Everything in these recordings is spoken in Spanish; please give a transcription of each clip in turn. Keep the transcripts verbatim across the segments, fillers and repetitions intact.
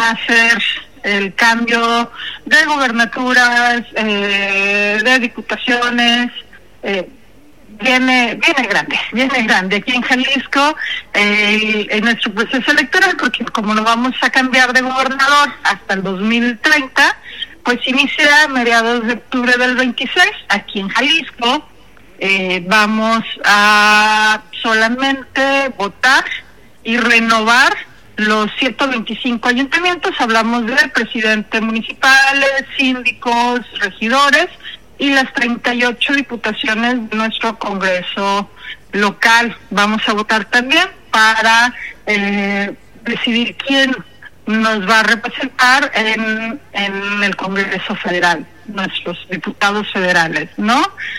a hacer el cambio de gobernaturas, eh, de diputaciones, eh, viene viene grande, viene grande aquí en Jalisco, eh, en nuestro proceso electoral, porque como no vamos a cambiar de gobernador hasta el dos mil treinta, pues inicia a mediados de octubre del veintiséis, aquí en Jalisco. Eh, vamos a solamente votar y renovar los ciento veinticinco ayuntamientos. Hablamos de presidentes municipales, síndicos, regidores y las treinta y ocho diputaciones de nuestro Congreso local. Vamos a votar también para eh, decidir quién nos va a representar en, en el Congreso Federal, nuestros diputados federales, ¿no?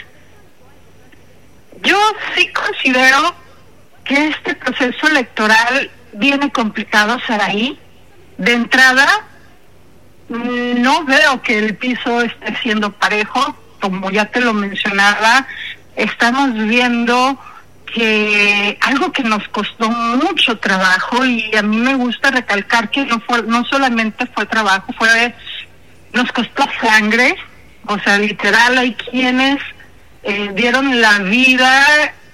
Yo sí considero que este proceso electoral viene complicado, Saraí. De entrada, no veo que el piso esté siendo parejo, como ya te lo mencionaba. Estamos viendo que algo que nos costó mucho trabajo, y a mí me gusta recalcar que no fue, no solamente fue trabajo, fue, nos costó sangre. O sea, literal, hay quienes eh, dieron la vida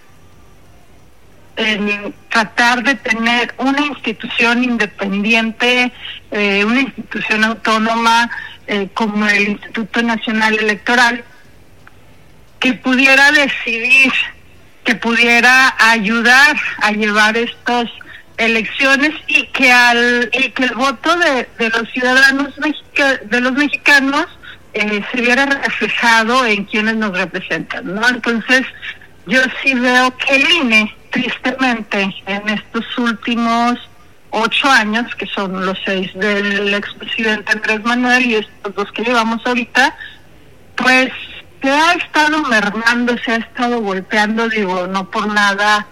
en tratar de tener una institución independiente, eh, una institución autónoma eh, como el Instituto Nacional Electoral, que pudiera decidir, que pudiera ayudar a llevar estas elecciones, y que al y que el voto de, de los ciudadanos mexica, de los mexicanos eh, se viera reflejado en quienes nos representan, ¿no? Entonces, yo sí veo que el I N E, tristemente, en estos últimos ocho años, que son los seis del expresidente Andrés Manuel y estos dos que llevamos ahorita, pues se ha estado mermando, se ha estado golpeando. Digo, no por nada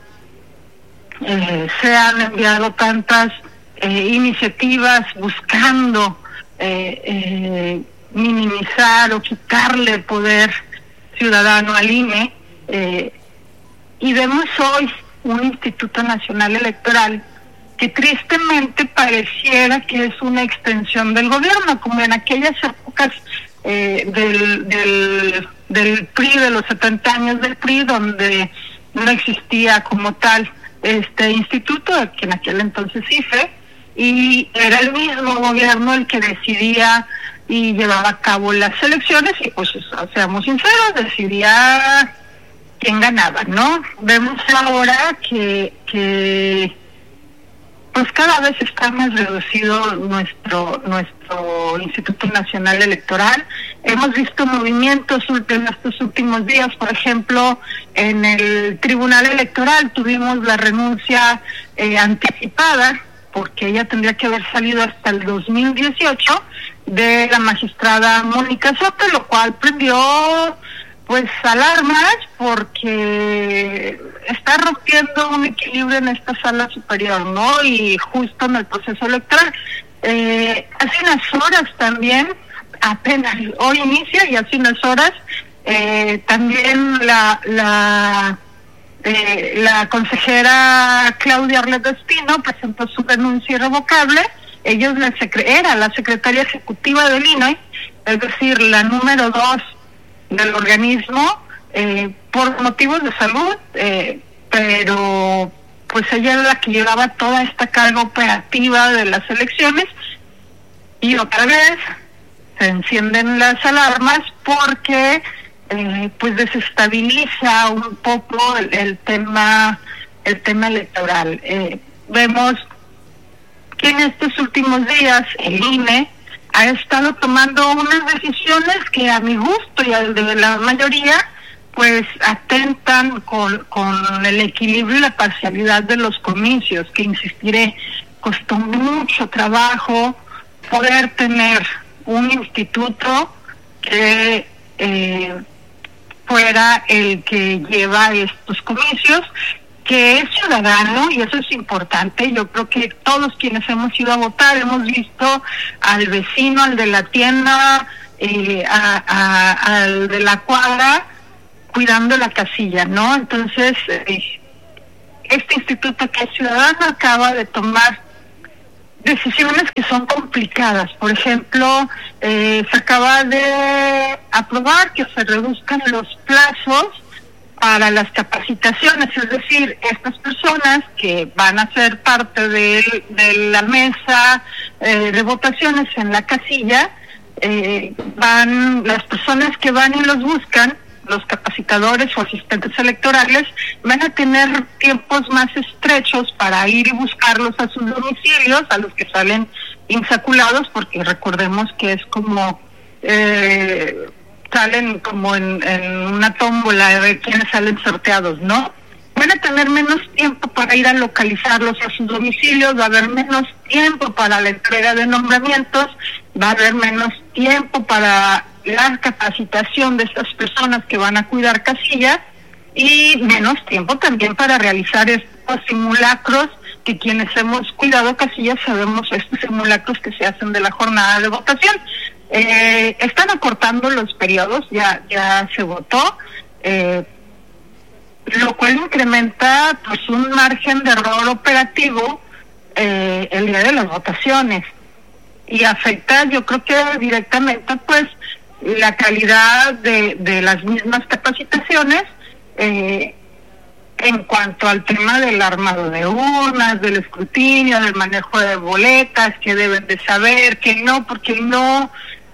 eh, se han enviado tantas eh, iniciativas buscando eh, eh, minimizar o quitarle poder ciudadano al I N E, eh, y vemos hoy un Instituto Nacional Electoral que tristemente pareciera que es una extensión del gobierno, como en aquellas épocas eh, del, del, del P R I, de los setenta años del P R I, donde no existía como tal este instituto, que en aquel entonces I F E, y era el mismo gobierno el que decidía y llevaba a cabo las elecciones, y pues, seamos sinceros, decidía quién ganaba, ¿no? Vemos ahora que, que pues cada vez está más reducido nuestro nuestro Instituto Nacional Electoral. Hemos visto movimientos en estos últimos días. Por ejemplo, en el Tribunal Electoral tuvimos la renuncia eh, anticipada, porque ella tendría que haber salido hasta el dos mil dieciocho, de la magistrada Mónica Soto, lo cual prendió pues alarmas, porque está rompiendo un equilibrio en esta sala superior, ¿no? Y justo en el proceso electoral. Eh, hace unas horas también, apenas hoy inicia, y hace unas horas eh, también la la eh, la consejera Claudia Arleta Espino presentó su renuncia irrevocable. Ella es la secre- era la secretaria ejecutiva del I N E, es decir, la número dos del organismo, eh, por motivos de salud, eh, pero pues ella es la que llevaba toda esta carga operativa de las elecciones, y otra vez se encienden las alarmas porque eh, pues desestabiliza un poco el, el tema el tema electoral. Eh, vemos que en estos últimos días el I N E ha estado tomando unas decisiones que, a mi gusto y al de la mayoría, pues atentan con, con el equilibrio y la parcialidad de los comicios, que, insistiré, costó mucho trabajo poder tener un instituto que eh, fuera el que lleva estos comicios, que es ciudadano, y eso es importante. Yo creo que todos quienes hemos ido a votar hemos visto al vecino, al de la tienda, eh, a, a, al de la cuadra, cuidando la casilla, ¿no? Entonces, eh, este instituto que es ciudadano acaba de tomar decisiones que son complicadas. Por ejemplo, eh, se acaba de aprobar que se reduzcan los plazos para las capacitaciones, es decir, estas personas que van a ser parte de, de la mesa eh, de votaciones en la casilla, eh, van, las personas que van y los buscan, los capacitadores o asistentes electorales, van a tener tiempos más estrechos para ir y buscarlos a sus domicilios, a los que salen insaculados, porque recordemos que es como... Eh, salen como en, en una tómbola de ver quiénes salen sorteados, ¿no? Van a tener menos tiempo para ir a localizarlos a sus domicilios, va a haber menos tiempo para la entrega de nombramientos, va a haber menos tiempo para la capacitación de estas personas que van a cuidar casillas y menos tiempo también para realizar estos simulacros que quienes hemos cuidado casillas sabemos estos simulacros que se hacen de la jornada de votación. Eh, están acortando los periodos, ya ya se votó, eh, lo cual incrementa pues un margen de error operativo eh, el día de las votaciones y afecta, yo creo que directamente pues la calidad de, de las mismas capacitaciones eh, en cuanto al tema del armado de urnas, del escrutinio, del manejo de boletas, que deben de saber, que no, porque no...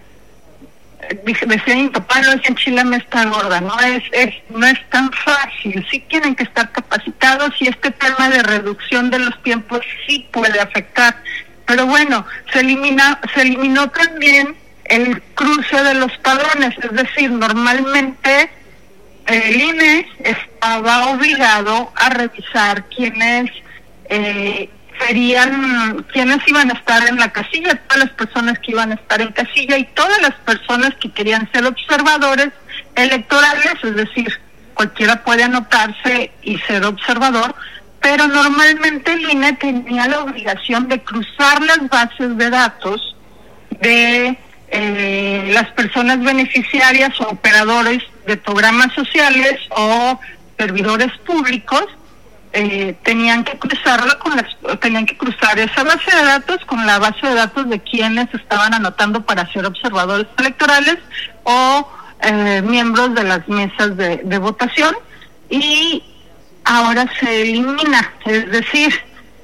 Decía mi papá, no es en Chile me está gorda, no es, es no es tan fácil, sí tienen que estar capacitados y este tema de reducción de los tiempos sí puede afectar, pero bueno, se elimina, se eliminó también el cruce de los padrones, es decir, normalmente el I N E estaba obligado a revisar quiénes eh, serían quienes iban a estar en la casilla, todas las personas que iban a estar en casilla y todas las personas que querían ser observadores electorales, es decir, cualquiera puede anotarse y ser observador, pero normalmente el I N E tenía la obligación de cruzar las bases de datos de eh, las personas beneficiarias o operadores de programas sociales o servidores públicos. Eh, tenían que cruzarlo con las, tenían que cruzar esa base de datos con la base de datos de quienes estaban anotando para ser observadores electorales o eh, miembros de las mesas de, de votación, y ahora se elimina, es decir,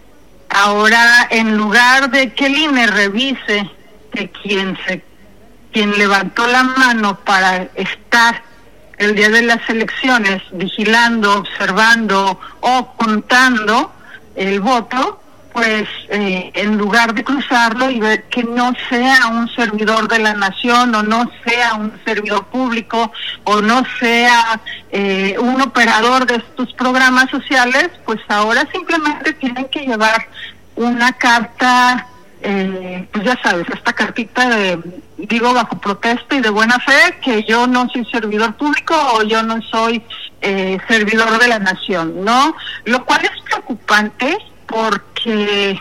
ahora en lugar de que el I N E revise que quien se quien levantó la mano para estar el día de las elecciones vigilando, observando o contando el voto, pues eh, en lugar de cruzarlo y ver que no sea un servidor de la nación o no sea un servidor público o no sea eh, un operador de estos programas sociales, pues ahora simplemente tienen que llevar una carta, eh, pues ya sabes, esta cartita de, digo bajo protesta y de buena fe, que yo no soy servidor público o yo no soy eh, servidor de la nación, ¿no? Lo cual es preocupante porque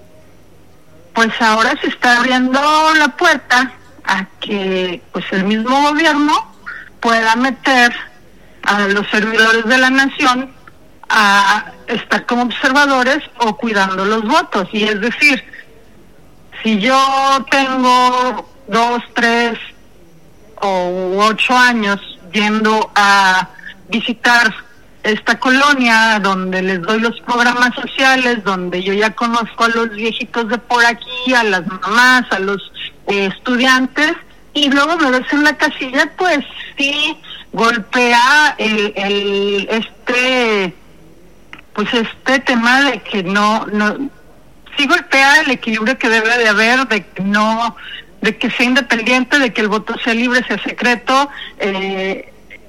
pues ahora se está abriendo la puerta a que pues el mismo gobierno pueda meter a los servidores de la nación a estar como observadores o cuidando los votos. Y es decir, si yo tengo dos, tres o ocho años yendo a visitar esta colonia donde les doy los programas sociales, donde yo ya conozco a los viejitos de por aquí, a las mamás, a los eh, estudiantes, y luego me ves en la casilla, pues sí golpea el, el este pues este tema de que no no sí golpea el equilibrio que debe de haber, de que no, de que sea independiente, de que el voto sea libre, sea secreto, eh,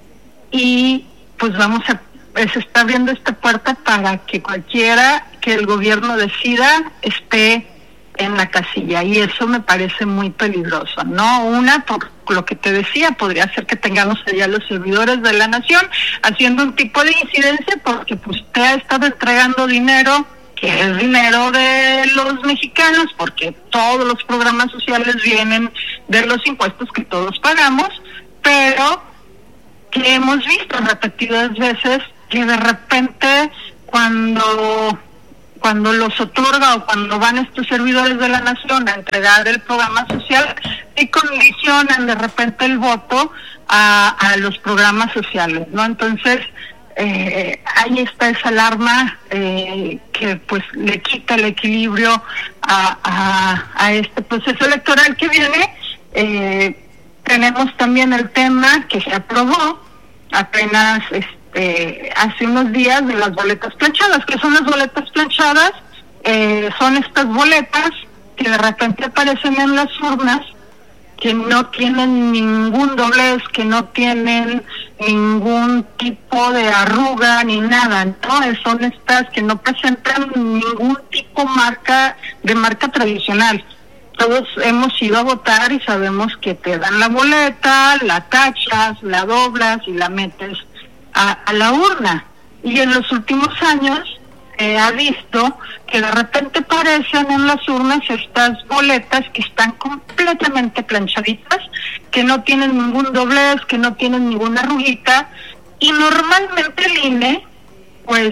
y pues vamos a se está abriendo esta puerta para que cualquiera que el gobierno decida esté en la casilla, y eso me parece muy peligroso, ¿no? Una, por lo que te decía, podría ser que tengamos allá los servidores de la nación haciendo un tipo de incidencia porque pues usted ha estado entregando dinero que es dinero de los mexicanos, porque todos los programas sociales vienen de los impuestos que todos pagamos, pero que hemos visto repetidas veces que de repente cuando cuando los otorga o cuando van estos servidores de la nación a entregar el programa social, y condicionan de repente el voto a, a los programas sociales, ¿no? Entonces, eh, ahí está esa alarma eh, que pues le quita el equilibrio a, a, a este proceso electoral que viene. Eh, tenemos también el tema que se aprobó apenas este, hace unos días de las boletas planchadas. ¿Qué son las boletas planchadas? Eh, son estas boletas que de repente aparecen en las urnas, que no tienen ningún doblez, que no tienen ningún tipo de arruga ni nada, ¿no? Son estas que no presentan ningún tipo marca de marca tradicional. Todos hemos ido a votar y sabemos que te dan la boleta, la tachas, la doblas y la metes a, a la urna. Y en los últimos años eh, ha visto que de repente aparecen en las urnas estas boletas que están completamente planchaditas, que no tienen ningún doblez, que no tienen ninguna arruguita, y normalmente el I N E pues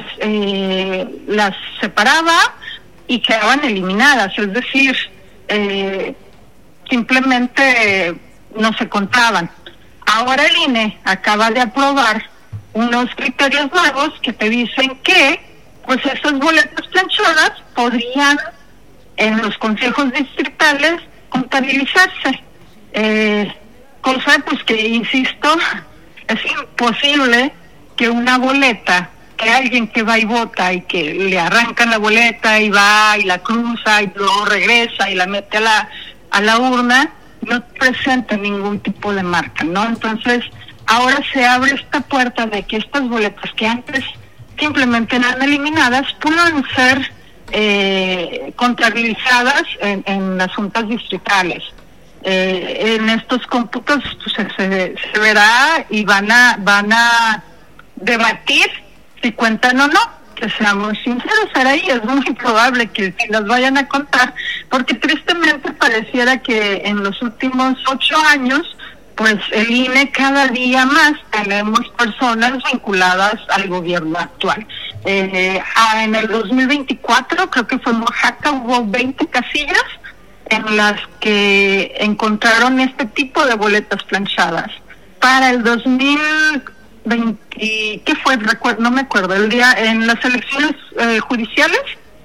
eh, las separaba y quedaban eliminadas, es decir, eh, simplemente eh, no se contaban. Ahora el I N E acaba de aprobar unos criterios nuevos que te dicen que pues esas boletas planchadas podrían en los consejos distritales contabilizarse, eh, cosa pues que, insisto, es imposible que una boleta, que alguien que va y vota y que le arrancan la boleta y va y la cruza y luego regresa y la mete a la a la urna, no presenta ningún tipo de marca, ¿no? Entonces ahora se abre esta puerta de que estas boletas que antes simplemente eran eliminadas puedan ser eh, contabilizadas en, en las juntas distritales. Eh, en estos cómputos pues, se, se, se verá y van a van a debatir si cuentan o no. Que seamos sinceros, ahí es muy probable que las vayan a contar, porque tristemente pareciera que en los últimos ocho años pues el I N E cada día más tenemos personas vinculadas al gobierno actual. Eh, en el dos mil veinticuatro, creo que fue en Oaxaca, hubo veinte casillas en las que encontraron este tipo de boletas planchadas. Para el dos mil veinte, ¿qué fue? Recuerdo, no me acuerdo, el día en las elecciones eh, judiciales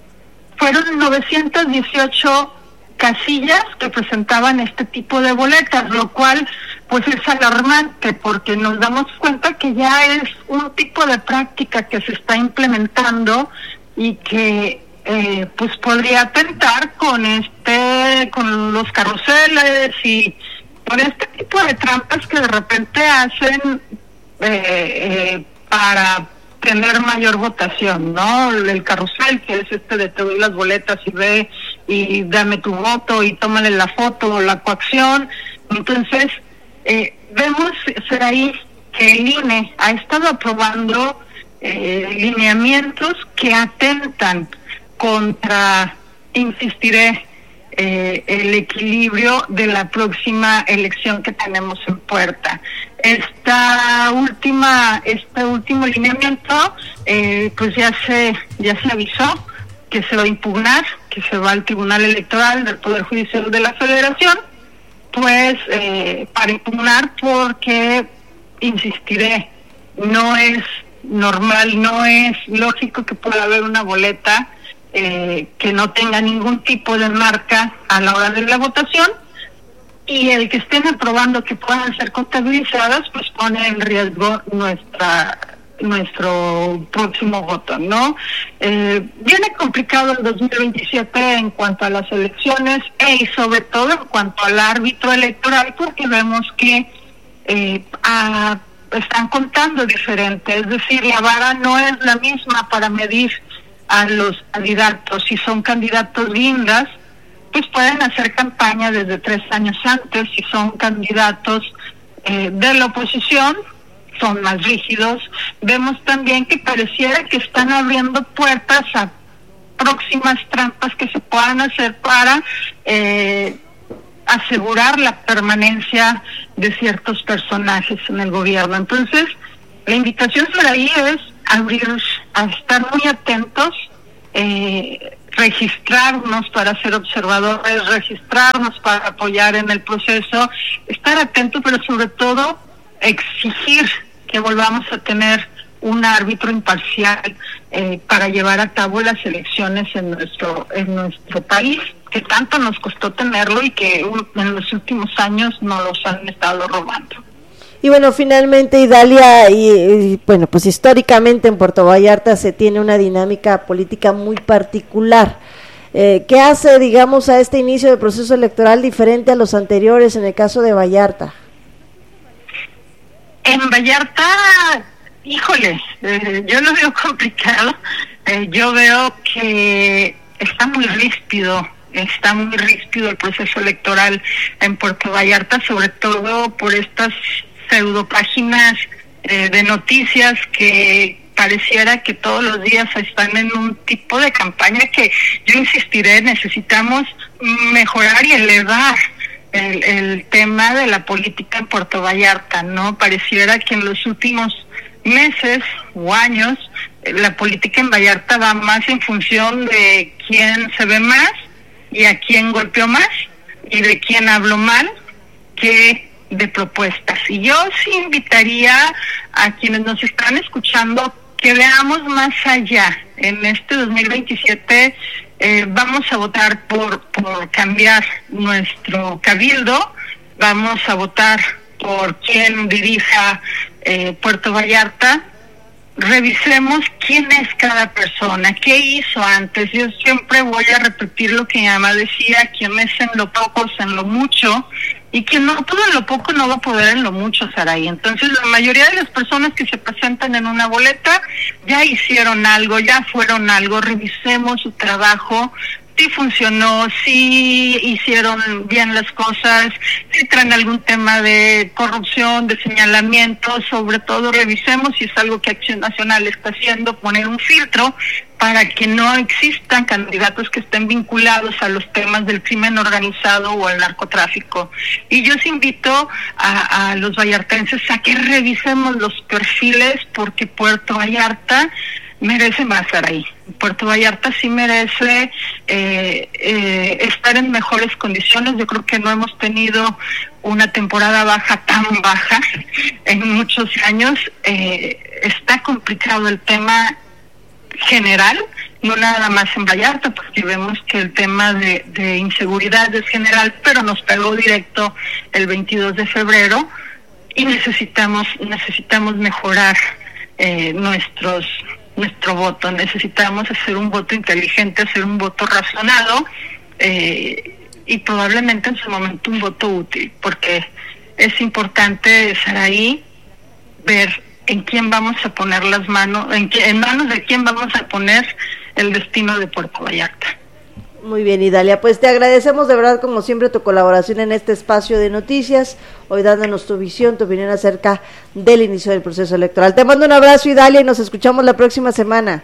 fueron novecientas dieciocho casillas que presentaban este tipo de boletas, lo cual pues es alarmante porque nos damos cuenta que ya es un tipo de práctica que se está implementando y que eh, pues podría atentar con este con los carruseles y con este tipo de trampas que de repente hacen eh, eh, para tener mayor votación, ¿no? El carrusel, que es este de te doy las boletas y ve y dame tu voto y tómale la foto o la coacción. Entonces, eh, vemos, Saraí, que el I N E ha estado aprobando eh, lineamientos que atentan contra, insistiré, eh, el equilibrio de la próxima elección que tenemos en puerta. Esta última, este último lineamiento, eh, pues ya se, ya se avisó que se va a impugnar, que se va al Tribunal Electoral del Poder Judicial de la Federación, pues eh, para impugnar porque, insistiré, no es normal, no es lógico que pueda haber una boleta eh, que no tenga ningún tipo de marca a la hora de la votación, y el que estén aprobando que puedan ser contabilizadas pues pone en riesgo nuestra nuestro próximo voto, ¿no? Eh, viene complicado el dos mil veintisiete en cuanto a las elecciones y sobre todo en cuanto al árbitro electoral, porque vemos que eh, a, están contando diferente, es decir, la vara no es la misma para medir a los candidatos. Si son candidatos guindas, pues pueden hacer campaña desde tres años antes. Si son candidatos eh, de la oposición, son más rígidos. Vemos también que pareciera que están abriendo puertas a próximas trampas que se puedan hacer para eh, asegurar la permanencia de ciertos personajes en el gobierno. Entonces, la invitación por ahí es abrir, a estar muy atentos eh, registrarnos para ser observadores, registrarnos para apoyar en el proceso, estar atentos, pero sobre todo exigir que volvamos a tener un árbitro imparcial eh, para llevar a cabo las elecciones en nuestro en nuestro país, que tanto nos costó tenerlo y que en los últimos años nos los han estado robando. Y bueno, finalmente, Idalia, y, y bueno, pues históricamente en Puerto Vallarta se tiene una dinámica política muy particular. Eh, ¿Qué hace, digamos, a este inicio del proceso electoral diferente a los anteriores en el caso de Vallarta? En Vallarta, híjole, eh, yo lo veo complicado. Eh, yo veo que está muy ríspido, está muy ríspido el proceso electoral en Puerto Vallarta, sobre todo por estas pseudopáginas eh, de noticias que pareciera que todos los días están en un tipo de campaña que yo insistiré, necesitamos mejorar y elevar el, el tema de la política en Puerto Vallarta, ¿no? Pareciera que en los últimos meses o años la política en Vallarta va más en función de quién se ve más y a quién golpeó más y de quién habló mal que de propuestas. Y yo sí invitaría a quienes nos están escuchando que veamos más allá. En este dos mil veintisiete eh, vamos a votar por, por cambiar nuestro cabildo, vamos a votar por quien dirija eh, Puerto Vallarta. Revisemos quién es cada persona, qué hizo antes. Yo siempre voy a repetir lo que mi mamá decía: quien es en lo poco, es en lo mucho, y quien no pudo en lo poco no va a poder en lo mucho, Saraí. Entonces la mayoría de las personas que se presentan en una boleta ya hicieron algo, ya fueron algo. Revisemos su trabajo, si funcionó, si hicieron bien las cosas, si traen algún tema de corrupción, de señalamiento. Sobre todo revisemos si es algo que Acción Nacional está haciendo, poner un filtro para que no existan candidatos que estén vinculados a los temas del crimen organizado o al narcotráfico. Y yo os invito a, a los vallartenses a que revisemos los perfiles, porque Puerto Vallarta merece más, Saraí. Puerto Vallarta sí merece eh, eh, estar en mejores condiciones. Yo creo que no hemos tenido una temporada baja tan baja en muchos años. Eh, está complicado el tema general, no nada más en Vallarta, porque vemos que el tema de, de inseguridad es general, pero nos pegó directo el veintidós de febrero y necesitamos necesitamos mejorar eh, nuestros nuestro voto. Necesitamos hacer un voto inteligente, hacer un voto razonado eh, y probablemente en su momento un voto útil, porque es importante, Saraí, ver en quién vamos a poner las manos, en, qué, en manos de quién vamos a poner el destino de Puerto Vallarta. Muy bien, Idalia, pues te agradecemos de verdad como siempre tu colaboración en este espacio de noticias, hoy dándonos tu visión, tu opinión acerca del inicio del proceso electoral. Te mando un abrazo, Idalia, y nos escuchamos la próxima semana.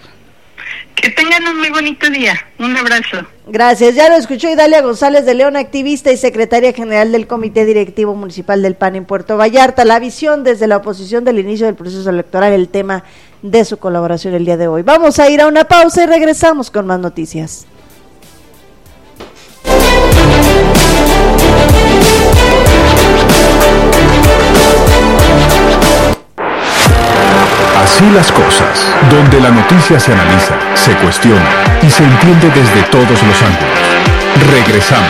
Que tengan un muy bonito día, un abrazo. Gracias, ya lo escuchó Idalia González de León, activista y secretaria general del Comité Directivo Municipal del P A N en Puerto Vallarta. La visión desde la oposición del inicio del proceso electoral, el tema de su colaboración el día de hoy. Vamos a ir a una pausa y regresamos con más noticias. Así las cosas, donde la noticia se analiza, se cuestiona y se entiende desde todos los ángulos. Regresamos.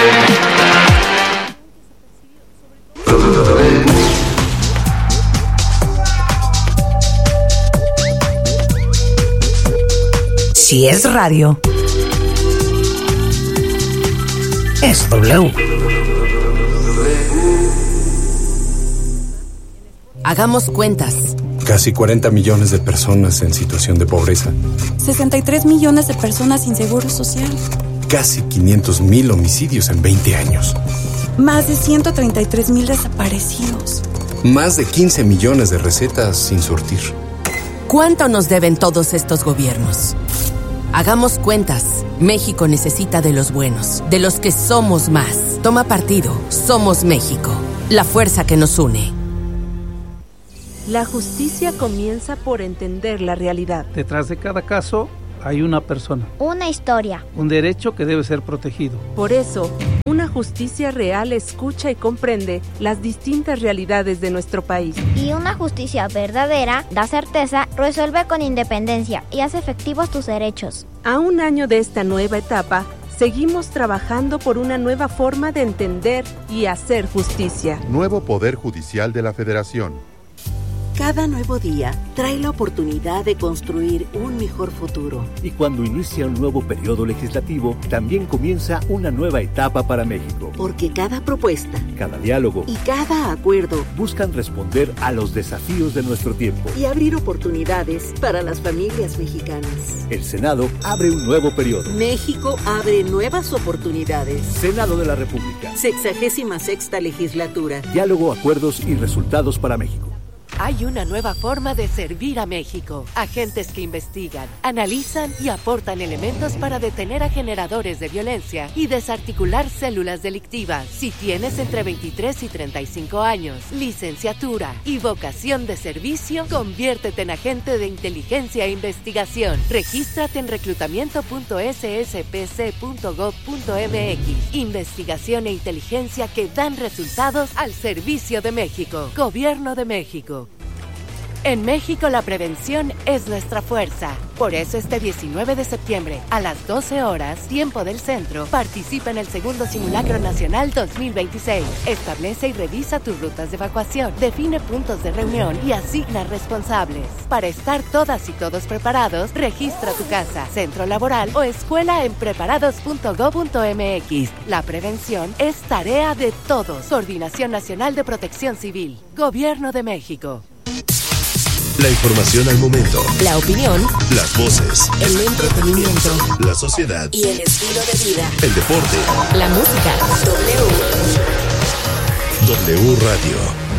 Si es radio, es W. Hagamos cuentas. Casi cuarenta millones de personas en situación de pobreza. sesenta y tres millones de personas sin seguro social. Casi quinientos mil homicidios en veinte años. Más de ciento treinta y tres mil desaparecidos. Más de quince millones de recetas sin surtir. ¿Cuánto nos deben todos estos gobiernos? Hagamos cuentas. México necesita de los buenos, de los que somos más. Toma partido. Somos México. La fuerza que nos une. La justicia comienza por entender la realidad. Detrás de cada caso hay una persona. Una historia. Un derecho que debe ser protegido. Por eso, una justicia real escucha y comprende las distintas realidades de nuestro país. Y una justicia verdadera da certeza, resuelve con independencia y hace efectivos tus derechos. A un año de esta nueva etapa, seguimos trabajando por una nueva forma de entender y hacer justicia. Nuevo Poder Judicial de la Federación. Cada nuevo día trae la oportunidad de construir un mejor futuro. Y cuando inicia un nuevo periodo legislativo, también comienza una nueva etapa para México. Porque cada propuesta, cada diálogo y cada acuerdo buscan responder a los desafíos de nuestro tiempo y abrir oportunidades para las familias mexicanas. El Senado abre un nuevo periodo. México abre nuevas oportunidades. Senado de la República. Sexagésima sexta legislatura. Diálogo, acuerdos y resultados para México. Hay una nueva forma de servir a México. Agentes que investigan, analizan y aportan elementos para detener a generadores de violencia y desarticular células delictivas. Si tienes entre veintitrés y treinta y cinco años, licenciatura y vocación de servicio, conviértete en agente de inteligencia e investigación. Regístrate en reclutamiento punto s s p c punto gov punto m x. Investigación e inteligencia que dan resultados al servicio de México. Gobierno de México. En México la prevención es nuestra fuerza. Por eso este diecinueve de septiembre, a las doce horas, tiempo del centro, participa en el segundo Simulacro Nacional dos mil veintiséis. Establece y revisa tus rutas de evacuación, define puntos de reunión y asigna responsables. Para estar todas y todos preparados, registra tu casa, centro laboral o escuela en preparados punto gob punto m x. La prevención es tarea de todos. Coordinación Nacional de Protección Civil. Gobierno de México. La información al momento. La opinión. Las voces. El entretenimiento. La sociedad. Y el estilo de vida. El deporte. La música. W. W Radio.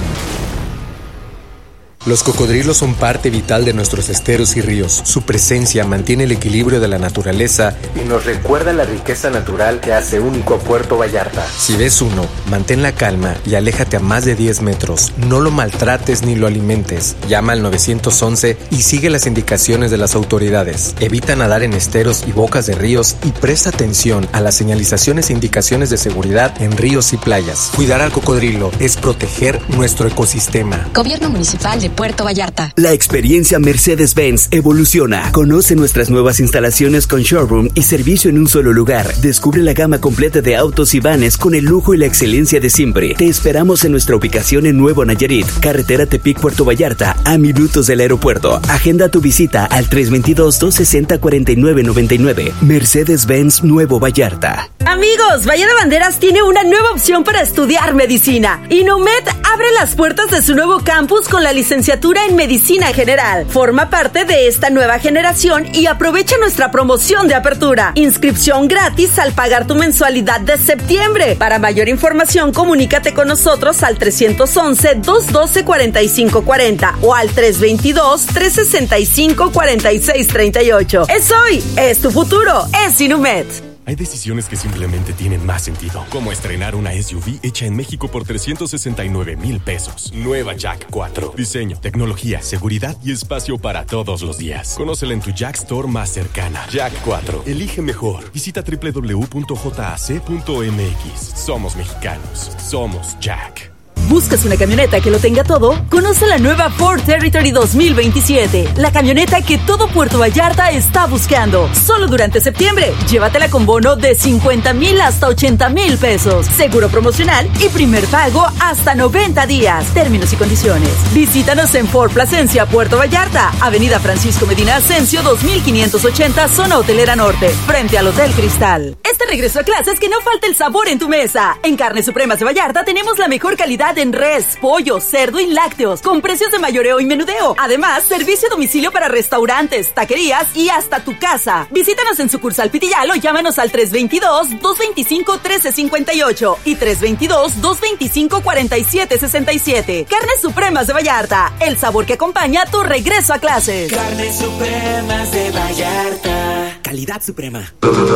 Los cocodrilos son parte vital de nuestros esteros y ríos. Su presencia mantiene el equilibrio de la naturaleza y nos recuerda la riqueza natural que hace único a Puerto Vallarta. Si ves uno, mantén la calma y aléjate a más de diez metros. No lo maltrates ni lo alimentes. Llama al nueve once y sigue las indicaciones de las autoridades. Evita nadar en esteros y bocas de ríos y presta atención a las señalizaciones e indicaciones de seguridad en ríos y playas. Cuidar al cocodrilo es proteger nuestro ecosistema. Gobierno Municipal de Puerto Vallarta. La experiencia Mercedes-Benz evoluciona. Conoce nuestras nuevas instalaciones con showroom y servicio en un solo lugar. Descubre la gama completa de autos y vanes con el lujo y la excelencia de siempre. Te esperamos en nuestra ubicación en Nuevo Nayarit, carretera Tepic-Puerto Vallarta, a minutos del aeropuerto. Agenda tu visita al tres veintidós, dos sesenta, cuarenta y nueve noventa y nueve. Mercedes-Benz Nuevo Vallarta. Amigos, Bahía de Banderas tiene una nueva opción para estudiar medicina. Inomed abre las puertas de su nuevo campus con la licenciatura en Medicina General. Forma parte de esta nueva generación y aprovecha nuestra promoción de apertura. Inscripción gratis al pagar tu mensualidad de septiembre. Para mayor información, comunícate con nosotros al tres once, dos doce, cuarenta y cinco cuarenta o al tres veintidós, tres sesenta y cinco, cuarenta y seis treinta y ocho. Es hoy, es tu futuro, es Inumet. Hay decisiones que simplemente tienen más sentido, como estrenar una S U V hecha en México por trescientos sesenta y nueve mil pesos. Nueva Jack cuatro. Diseño, tecnología, seguridad y espacio para todos los días. Conócela en tu Jack Store más cercana. Jack cuatro. Elige mejor. Visita doble u doble u doble u punto jac punto m x. Somos mexicanos. Somos Jack. ¿Buscas una camioneta que lo tenga todo? Conoce la nueva Ford Territory dos mil veintisiete, la camioneta que todo Puerto Vallarta está buscando. Solo durante septiembre, llévatela con bono de cincuenta mil hasta ochenta mil pesos, seguro promocional y primer pago hasta noventa días. Términos y condiciones. Visítanos en Ford Plasencia, Puerto Vallarta, Avenida Francisco Medina Ascencio dos mil quinientos ochenta, zona hotelera norte, frente al Hotel Cristal. Este regreso a clases, que no falte el sabor en tu mesa. En Carnes Supremas de Vallarta tenemos la mejor calidad en res, pollo, cerdo y lácteos, con precios de mayoreo y menudeo. Además, servicio a domicilio para restaurantes, taquerías y hasta tu casa. Visítanos en sucursal Pitillal o llámanos al tres veintidós, dos veinticinco, trece cincuenta y ocho y tres veintidós, dos veinticinco, cuarenta y siete sesenta y siete. Carnes Supremas de Vallarta, el sabor que acompaña tu regreso a clases. Carnes Supremas de Vallarta. Calidad suprema.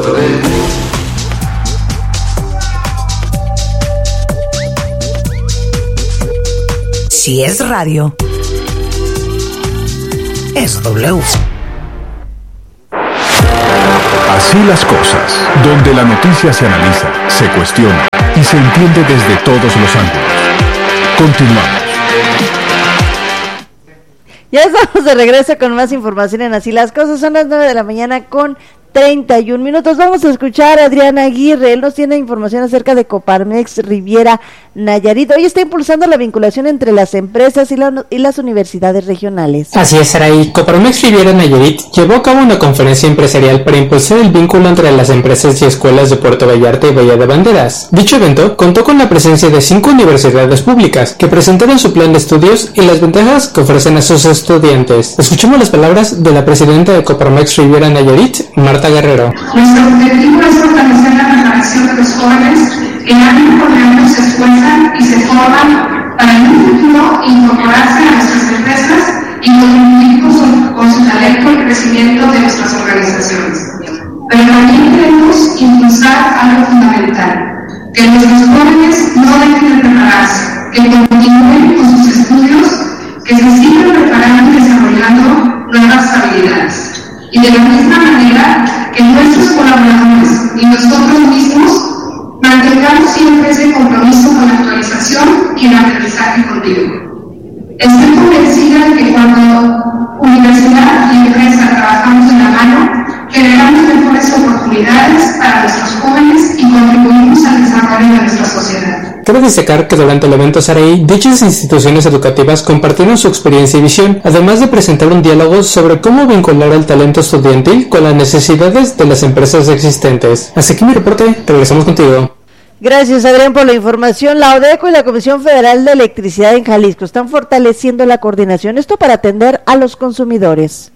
Si es radio, es W. Así las cosas, donde la noticia se analiza, se cuestiona y se entiende desde todos los ángulos. Continuamos. Ya estamos de regreso con más información en Así las Cosas. Son las nueve de la mañana con treinta y un minutos. Vamos a escuchar a Adrián Aguirre. Él nos tiene información acerca de Coparmex Riviera Nayarit. Hoy está impulsando la vinculación entre las empresas y, la, y las universidades regionales. Así es, Saraí. Coparmex Riviera Nayarit llevó a cabo una conferencia empresarial para impulsar el vínculo entre las empresas y escuelas de Puerto Vallarta y Bahía de Banderas. Dicho evento contó con la presencia de cinco universidades públicas que presentaron su plan de estudios y las ventajas que ofrecen a sus estudiantes. Escuchemos las palabras de la presidenta de Coparmex Riviera Nayarit, Marta Guerrero. Nuestro objetivo es fortalecer la preparación de los jóvenes que año por año se esfuerzan y se forman para en un futuro incorporarse a nuestras empresas y contribuir con su, con su talento al crecimiento de nuestras organizaciones. Pero también queremos impulsar algo fundamental, que nuestros jóvenes no dejen de prepararse, que continúen con sus estudios, que se sigan preparando y desarrollando nuevas habilidades. Y de la misma manera que nuestros colaboradores y nosotros mismos mantengamos siempre ese compromiso con la actualización y el aprendizaje continuo. Estoy convencida de que cuando universidad y empresa trabajamos de la mano, generamos mejores oportunidades para nuestros jóvenes y contribuimos al desarrollo de nuestra sociedad. Cabe destacar que durante el evento Saraí, dichas instituciones educativas compartieron su experiencia y visión, además de presentar un diálogo sobre cómo vincular el talento estudiantil con las necesidades de las empresas existentes. Hasta aquí mi reporte, regresamos contigo. Gracias, Adrián, por la información. La ODECO y la Comisión Federal de Electricidad en Jalisco están fortaleciendo la coordinación, esto para atender a los consumidores.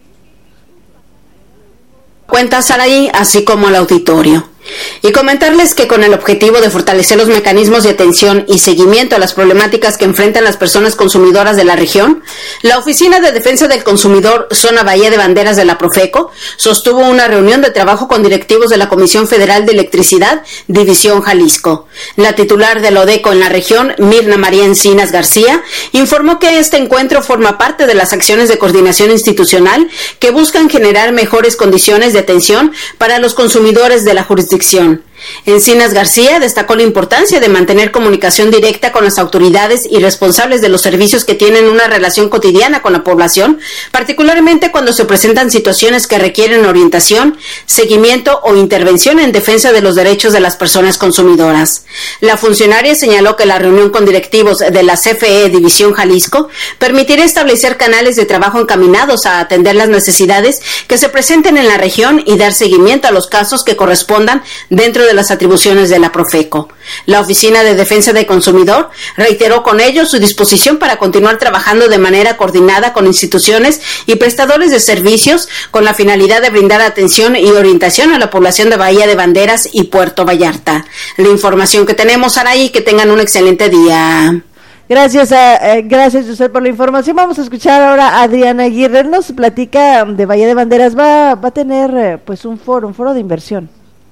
Cuenta Saraí, así como al auditorio. Y comentarles que con el objetivo de fortalecer los mecanismos de atención y seguimiento a las problemáticas que enfrentan las personas consumidoras de la región, la Oficina de Defensa del Consumidor Zona Bahía de Banderas de la Profeco sostuvo una reunión de trabajo con directivos de la Comisión Federal de Electricidad, División Jalisco. La titular del ODECO en la región, Mirna María Encinas García, informó que este encuentro forma parte de las acciones de coordinación institucional que buscan generar mejores condiciones de atención para los consumidores de la jurisdicción. Encinas García destacó la importancia de mantener comunicación directa con las autoridades y responsables de los servicios que tienen una relación cotidiana con la población, particularmente cuando se presentan situaciones que requieren orientación, seguimiento o intervención en defensa de los derechos de las personas consumidoras. La funcionaria señaló que la reunión con directivos de la C F E División Jalisco permitirá establecer canales de trabajo encaminados a atender las necesidades que se presenten en la región y dar seguimiento a los casos que correspondan dentro de las atribuciones de la Profeco. La Oficina de Defensa del Consumidor reiteró con ello su disposición para continuar trabajando de manera coordinada con instituciones y prestadores de servicios con la finalidad de brindar atención y orientación a la población de Bahía de Banderas y Puerto Vallarta. La información que tenemos, Saraí, que tengan un excelente día. Gracias, a, eh, gracias usted por la información. Vamos a escuchar ahora a Adriana Aguirre. Nos platica de Bahía de Banderas. Va, va a tener eh, pues un foro, un foro de inversión.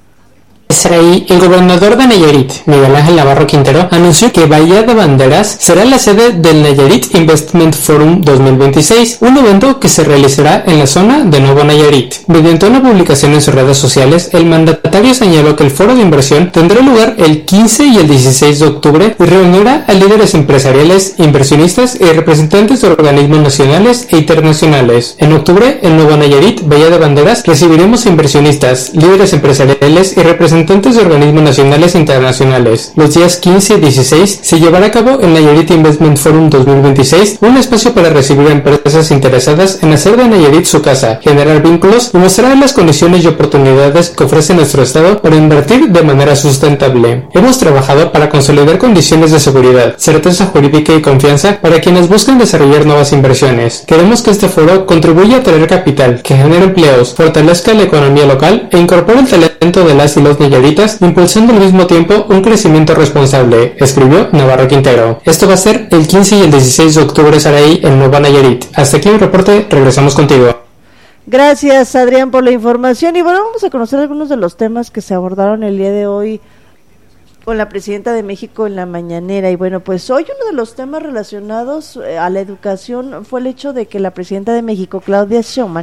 Saraí, el gobernador de Nayarit, Miguel Ángel Navarro Quintero, anunció que Bahía de Banderas será la sede del Nayarit Investment Forum dos mil veintiséis, un evento que se realizará en la zona de Nuevo Nayarit. Mediante una publicación en sus redes sociales, el mandatario señaló que el foro de inversión tendrá lugar el quince y el dieciséis de octubre y reunirá a líderes empresariales, inversionistas y representantes de organismos nacionales e internacionales. En octubre, en Nuevo Nayarit, Bahía de Banderas, recibiremos inversionistas, líderes empresariales y representantes de organismos nacionales e internacionales. Los días quince y dieciséis se llevará a cabo el Nayarit Investment Forum dos mil veintiséis, un espacio para recibir a empresas interesadas en hacer de Nayarit su casa, generar vínculos y mostrar las condiciones y oportunidades que ofrece nuestro estado para invertir de manera sustentable. Hemos trabajado para consolidar condiciones de seguridad, certeza jurídica y confianza para quienes buscan desarrollar nuevas inversiones. Queremos que este foro contribuya a traer capital, que genere empleos, fortalezca la economía local e incorpore el talento de las y los nayaritas, impulsando al mismo tiempo un crecimiento responsable, escribió Navarro Quintero. Esto va a ser el quince y el dieciséis de octubre, Saraí, en Nueva Nayarit. Hasta aquí un reporte, regresamos contigo. Gracias, Adrián, por la información. Y bueno, vamos a conocer algunos de los temas que se abordaron el día de hoy con la presidenta de México en la mañanera. Y bueno, pues hoy uno de los temas relacionados a la educación fue el hecho de que la presidenta de México, Claudia Sheinbaum,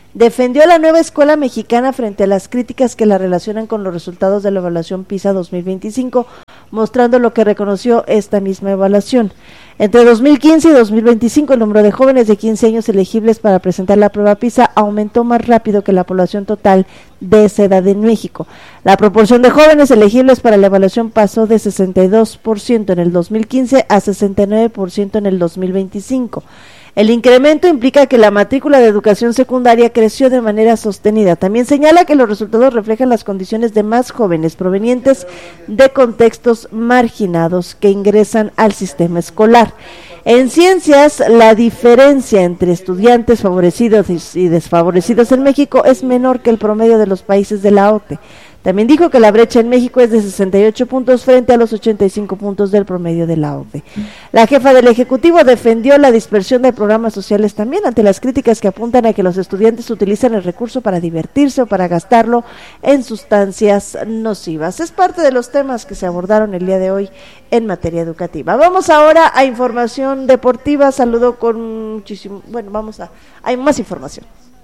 defendió a la nueva escuela mexicana frente a las críticas que la relacionan con los resultados de la evaluación PISA dos mil veinticinco, mostrando lo que reconoció esta misma evaluación. Entre dos mil quince y dos mil veinticinco, el número de jóvenes de quince años elegibles para presentar la prueba PISA aumentó más rápido que la población total de esa edad en México. La proporción de jóvenes elegibles para la evaluación pasó de sesenta y dos por ciento en el dos mil quince a sesenta y nueve por ciento en el dos mil veinticinco. El incremento implica que la matrícula de educación secundaria creció de manera sostenida. También señala que los resultados reflejan las condiciones de más jóvenes provenientes de contextos marginados que ingresan al sistema escolar. En ciencias, la diferencia entre estudiantes favorecidos y desfavorecidos en México es menor que el promedio de los países de la O C D E. También dijo que la brecha en México es de sesenta y ocho puntos frente a los ochenta y cinco puntos del promedio de la O C D E. La jefa del Ejecutivo defendió la dispersión de programas sociales también ante las críticas que apuntan a que los estudiantes utilizan el recurso para divertirse o para gastarlo en sustancias nocivas. Es parte de los temas que se abordaron el día de hoy en materia educativa. Vamos ahora a información deportiva. Saludo con muchísimo, bueno, vamos a, hay más información.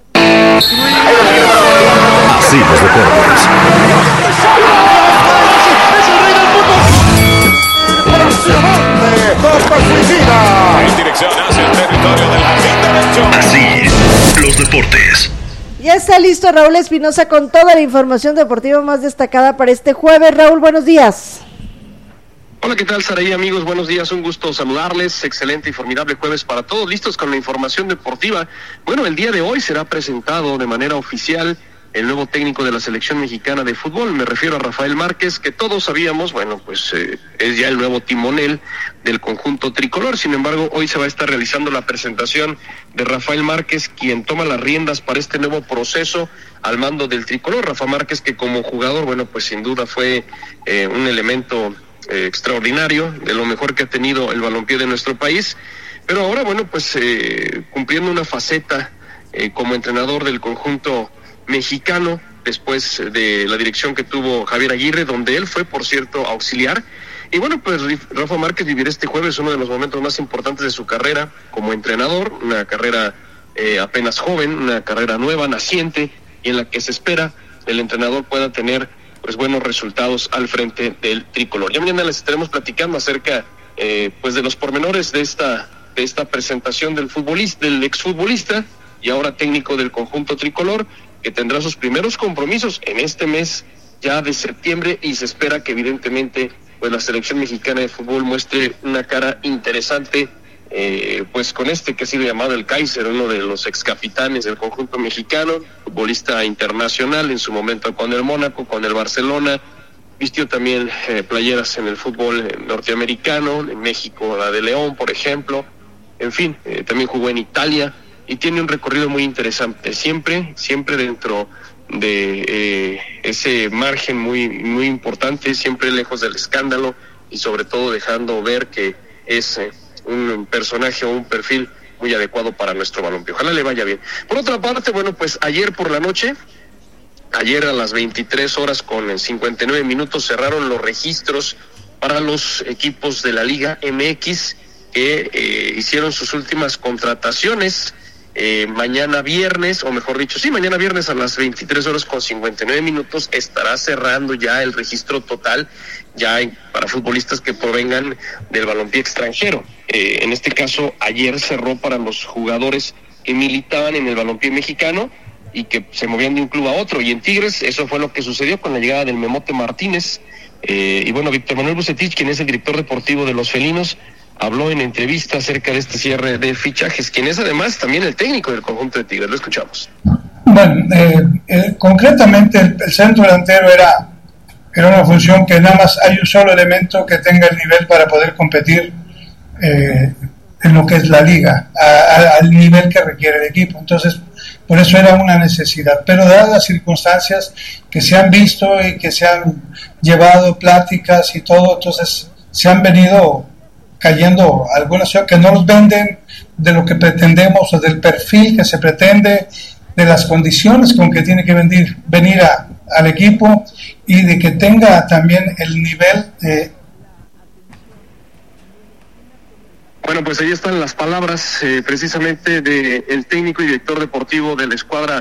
Así los deportes. En dirección hacia el territorio de la intervención. Así, los deportes. Ya está listo Raúl Espinosa con toda la información deportiva más destacada para este jueves. Raúl, buenos días. Hola, ¿qué tal, Saraí? Amigos, buenos días, un gusto saludarles, excelente y formidable jueves para todos, listos con la información deportiva. Bueno, el día de hoy será presentado de manera oficial el nuevo técnico de la selección mexicana de fútbol, me refiero a Rafael Márquez, que todos sabíamos, bueno, pues eh, es ya el nuevo timonel del conjunto tricolor. Sin embargo, hoy se va a estar realizando la presentación de Rafael Márquez, quien toma las riendas para este nuevo proceso al mando del tricolor. Rafa Márquez, que como jugador, bueno, pues sin duda fue eh, un elemento Eh, extraordinario, de lo mejor que ha tenido el balompié de nuestro país, pero ahora, bueno, pues eh, cumpliendo una faceta eh, como entrenador del conjunto mexicano, después de la dirección que tuvo Javier Aguirre, donde él fue, por cierto, auxiliar. Y bueno, pues Rafa Márquez vivirá este jueves uno de los momentos más importantes de su carrera como entrenador, una carrera eh, apenas joven, una carrera nueva, naciente, y en la que se espera el entrenador pueda tener pues buenos resultados al frente del tricolor. Ya mañana les estaremos platicando acerca eh, pues de los pormenores de esta de esta presentación del futbolista, del exfutbolista y ahora técnico del conjunto tricolor, que tendrá sus primeros compromisos en este mes ya de septiembre, y se espera que evidentemente pues la selección mexicana de fútbol muestre una cara interesante eh, pues con este que ha sido llamado el Kaiser, uno de los ex capitanes del conjunto mexicano, futbolista internacional en su momento con el Mónaco, con el Barcelona, vistió también eh, playeras en el fútbol norteamericano, en México la de León, por ejemplo, en fin, eh, también jugó en Italia y tiene un recorrido muy interesante, siempre, siempre dentro de eh, ese margen muy, muy importante, siempre lejos del escándalo y sobre todo dejando ver que es eh, un personaje o un perfil muy adecuado para nuestro balompié. Ojalá le vaya bien. Por otra parte, bueno, pues ayer por la noche, ayer a las veintitrés horas con cincuenta y nueve minutos cerraron los registros para los equipos de la Liga M X que eh, hicieron sus últimas contrataciones. Eh, mañana viernes, o mejor dicho, sí, mañana viernes a las veintitrés horas con cincuenta y nueve minutos estará cerrando ya el registro total ya en, para futbolistas que provengan del balompié extranjero. Eh, en este caso, ayer cerró para los jugadores que militaban en el balompié mexicano y que se movían de un club a otro. Y en Tigres, eso fue lo que sucedió con la llegada del Memote Martínez. Eh, y bueno, Víctor Manuel Bucetich, quien es el director deportivo de los felinos, habló en entrevista acerca de este cierre de fichajes, quien es además también el técnico del conjunto de Tigres. Lo escuchamos. Bueno, eh, eh, concretamente el, el centro delantero era, era una función que nada más hay un solo elemento que tenga el nivel para poder competir eh, en lo que es la liga, a, a, al nivel que requiere el equipo. Entonces, por eso era una necesidad. Pero dadas las circunstancias que se han visto y que se han llevado pláticas y todo, entonces se han venido cayendo algunas ciudades que no nos venden de lo que pretendemos o del perfil que se pretende, de las condiciones con que tiene que venir, venir a, al equipo y de que tenga también el nivel de... Bueno, pues ahí están las palabras eh, precisamente del técnico y director deportivo de la escuadra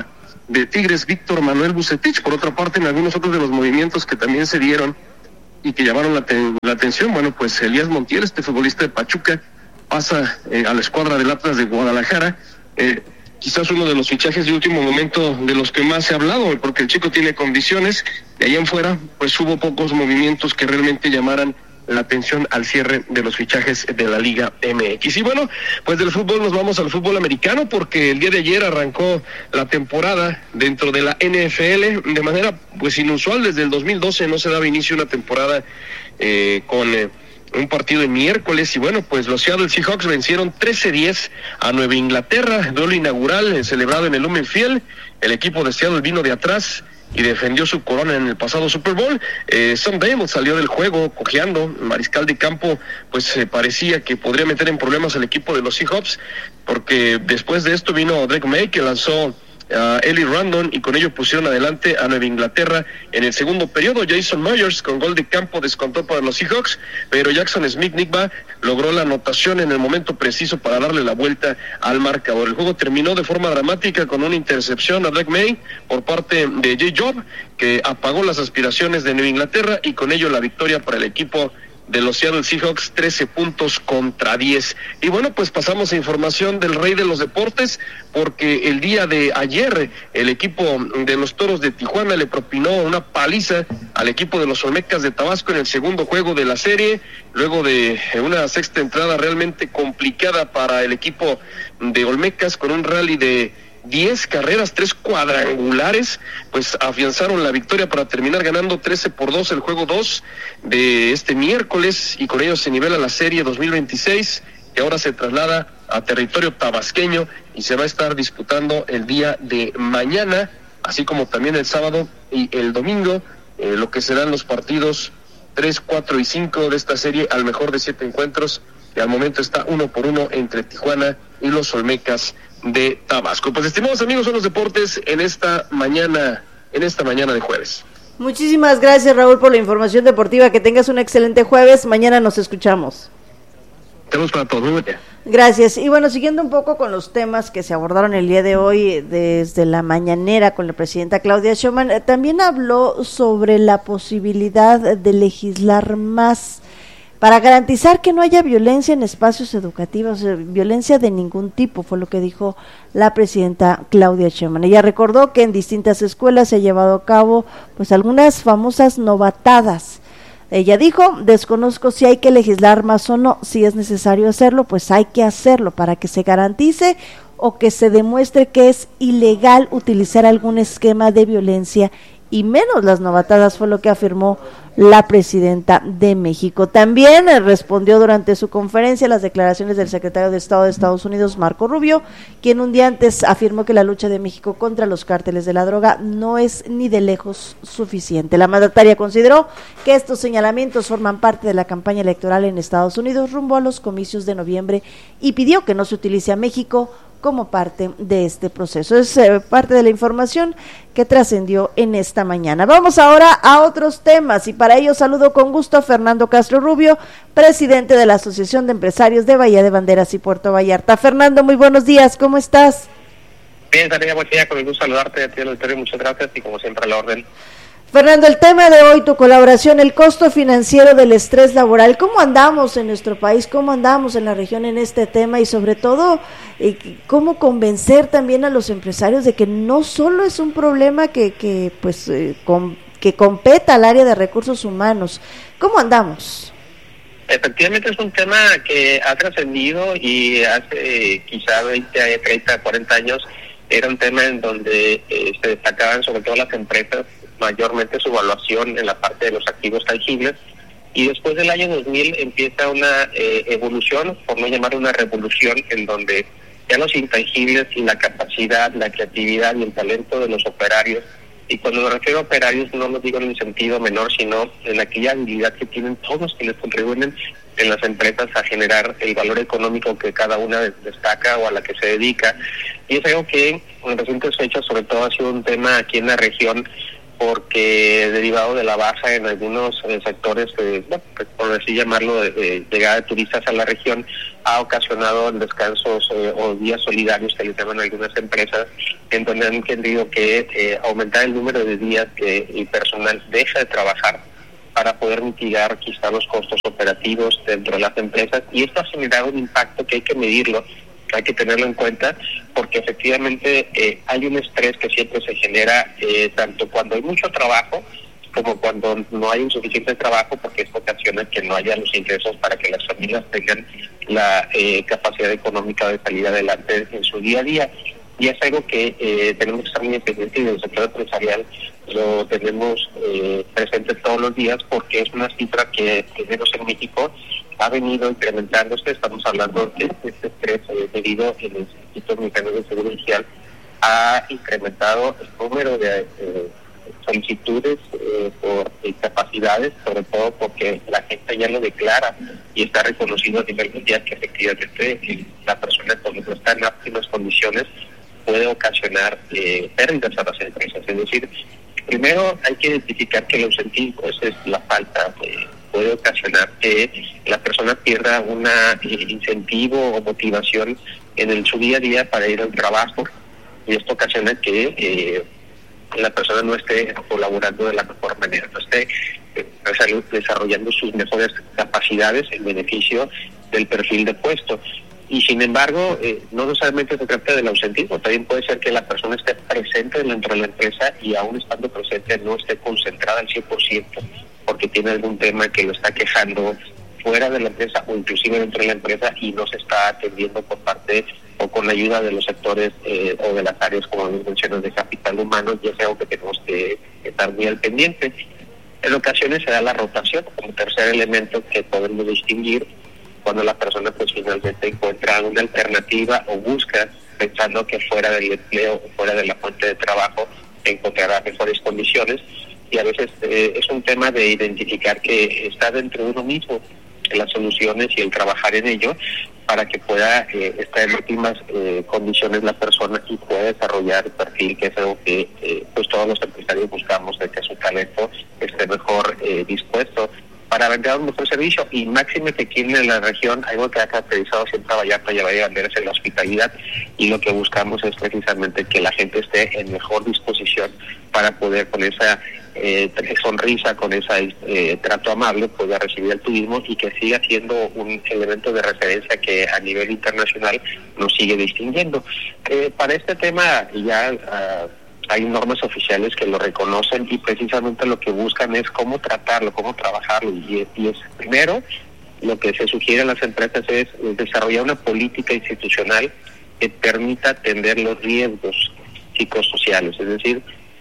de Tigres, Víctor Manuel Vucetich. Por otra parte, en algunos otros de los movimientos que también se dieron y que llamaron la, te- la atención, bueno, pues Elías Montiel, este futbolista de Pachuca, pasa eh, a la escuadra del Atlas de Guadalajara. Eh, quizás uno de los fichajes de último momento de los que más se ha hablado, porque el chico tiene condiciones. De allá en fuera, pues hubo pocos movimientos que realmente llamaran la atención al cierre de los fichajes de la Liga M X. Y bueno, pues del fútbol nos vamos al fútbol americano, porque el día de ayer arrancó la temporada dentro de la N F L de manera pues inusual. Desde el dos mil doce no se daba inicio a una temporada eh, con eh, un partido de miércoles, y bueno, pues los Seattle Seahawks vencieron trece diez a Nueva Inglaterra, duelo inaugural eh, celebrado en el Lumen Field. El equipo de Seattle vino de atrás y defendió su corona en el pasado Super Bowl. eh, Sam Darnold salió del juego cojeando. El mariscal de campo pues eh, parecía que podría meter en problemas al equipo de los Seahawks, porque después de esto vino Drake May, que lanzó a Eli Randon, y con ello pusieron adelante a Nueva Inglaterra en el segundo periodo. Jason Myers con gol de campo descontó para los Seahawks, pero Jackson Smith-Njigba logró la anotación en el momento preciso para darle la vuelta al marcador. El juego terminó de forma dramática con una intercepción a Drake May por parte de Jay Job, que apagó las aspiraciones de Nueva Inglaterra, y con ello la victoria para el equipo de los Seattle Seahawks, trece puntos contra diez. Y bueno, pues pasamos a información del rey de los deportes, porque el día de ayer el equipo de los Toros de Tijuana le propinó una paliza al equipo de los Olmecas de Tabasco en el segundo juego de la serie, luego de una sexta entrada realmente complicada para el equipo de Olmecas, con un rally de diez carreras, tres cuadrangulares, pues afianzaron la victoria para terminar ganando trece por dos el juego dos de este miércoles, y con ello se nivela la serie dos mil veintiséis, que ahora se traslada a territorio tabasqueño y se va a estar disputando el día de mañana, así como también el sábado y el domingo, eh, lo que serán los partidos tres, cuatro y cinco de esta serie, al mejor de siete encuentros, y al momento está uno por uno entre Tijuana y los Olmecas de Tabasco. Pues estimados amigos, son los deportes en esta mañana, en esta mañana de jueves. Muchísimas gracias, Raúl, por la información deportiva. Que tengas un excelente jueves. Mañana nos escuchamos. Tenemos para todos. Muy buen día. Gracias. Y bueno, siguiendo un poco con los temas que se abordaron el día de hoy desde la mañanera con la presidenta Claudia Sheinbaum, eh, también habló sobre la posibilidad de legislar más para garantizar que no haya violencia en espacios educativos, eh, violencia de ningún tipo, fue lo que dijo la presidenta Claudia Sheinbaum. Ella recordó que en distintas escuelas se ha llevado a cabo pues algunas famosas novatadas. Ella dijo: desconozco si hay que legislar más o no, si es necesario hacerlo, pues hay que hacerlo para que se garantice o que se demuestre que es ilegal utilizar algún esquema de violencia, y menos las novatadas, fue lo que afirmó la presidenta de México. También eh, respondió durante su conferencia las declaraciones del secretario de Estado de Estados Unidos, Marco Rubio, quien un día antes afirmó que la lucha de México contra los cárteles de la droga no es ni de lejos suficiente. La mandataria consideró que estos señalamientos forman parte de la campaña electoral en Estados Unidos rumbo a los comicios de noviembre, y pidió que no se utilice a México como parte de este proceso. Es eh, parte de la información que trascendió en esta mañana. Vamos ahora a otros temas, y para ello saludo con gusto a Fernando Castro Rubio, presidente de la Asociación de Empresarios de Bahía de Banderas y Puerto Vallarta. Fernando, muy buenos días, ¿cómo estás? Bien, Tania, buen día, con el gusto saludarte a ti, el auditorio, muchas gracias, y como siempre a la orden. Fernando, el tema de hoy, tu colaboración, el costo financiero del estrés laboral. ¿Cómo andamos en nuestro país? ¿Cómo andamos en la región en este tema? Y sobre todo, eh, ¿cómo convencer también a los empresarios de que no solo es un problema que, que pues, eh, com, que competa al área de recursos humanos? ¿Cómo andamos? Efectivamente es un tema que ha trascendido, y hace eh, quizá veinte, treinta, cuarenta años era un tema en donde eh, se destacaban sobre todo las empresas, mayormente su evaluación en la parte de los activos tangibles, y después del año dos mil empieza una eh, evolución, por no llamar una revolución, en donde ya los intangibles y la capacidad, la creatividad y el talento de los operarios, y cuando me refiero a operarios no lo digo en un sentido menor, sino en aquella habilidad que tienen todos quienes contribuyen en las empresas a generar el valor económico que cada una destaca o a la que se dedica. Y es algo que en recientes fechas sobre todo ha sido un tema aquí en la región, porque derivado de la baja en algunos eh, sectores, eh, bueno, pues, por así llamarlo, de, de llegada de turistas a la región, ha ocasionado descansos eh, o días solidarios que les llaman algunas empresas, en donde han entendido que eh, aumentar el número de días que el personal deja de trabajar para poder mitigar quizá los costos operativos dentro de las empresas, y esto ha generado un impacto que hay que medirlo, hay que tenerlo en cuenta, porque efectivamente eh, hay un estrés que siempre se genera eh, tanto cuando hay mucho trabajo como cuando no hay un suficiente trabajo, porque esto ocasiona que no haya los ingresos para que las familias tengan la eh, capacidad económica de salir adelante en su día a día. Y es algo que eh, tenemos que estar muy pendientes, y del sector empresarial lo tenemos eh, presente todos los días, porque es una cifra que, al menos en México, ha venido incrementándose. Estamos hablando de este estrés eh, debido en el Instituto Mexicano de Seguro Social ha incrementado el número de eh, solicitudes eh, por incapacidades, sobre todo porque la gente ya lo declara y está reconocido a nivel mundial que efectivamente eh, la persona cuando está en óptimas condiciones puede ocasionar eh, pérdidas a las empresas. Es decir, primero hay que identificar que el ausentismo, esa es la falta, eh, puede ocasionar que la persona pierda un eh, incentivo o motivación en el, su día a día para ir al trabajo, y esto ocasiona que eh, la persona no esté colaborando de la mejor manera, no esté eh, desarrollando sus mejores capacidades en beneficio del perfil de puesto. Y sin embargo, eh, no necesariamente se trata del ausentismo, también puede ser que la persona esté presente dentro de la empresa y aún estando presente no esté concentrada al cien por ciento, porque tiene algún tema que lo está quejando fuera de la empresa o inclusive dentro de la empresa y no se está atendiendo por parte o con la ayuda de los sectores eh, o de las áreas, como mencionas, de capital humano, y es algo que tenemos que estar muy al pendiente. En ocasiones se da la rotación como tercer elemento que podemos distinguir cuando la persona pues finalmente encuentra una alternativa o busca, pensando que fuera del empleo o fuera de la fuente de trabajo encontrará mejores condiciones, y a veces eh, es un tema de identificar que está dentro de uno mismo las soluciones y el trabajar en ello para que pueda eh, estar en óptimas eh, condiciones la persona y pueda desarrollar el perfil, que es algo que eh, pues todos los empresarios buscamos, de que su talento esté mejor eh, dispuesto para vender un mejor servicio. Y máxime que aquí en la región, algo que ha caracterizado siempre a Vallarta y a Valle de Banderas es la hospitalidad, y lo que buscamos es precisamente que la gente esté en mejor disposición para poder con esa eh, sonrisa, con ese eh, trato amable, pueda recibir el turismo y que siga siendo un elemento de referencia que a nivel internacional nos sigue distinguiendo. Eh, para este tema ya uh, hay normas oficiales que lo reconocen, y precisamente lo que buscan es cómo tratarlo, cómo trabajarlo, y, y es primero lo que se sugiere a las empresas es desarrollar una política institucional que permita atender los riesgos psicosociales, es decir,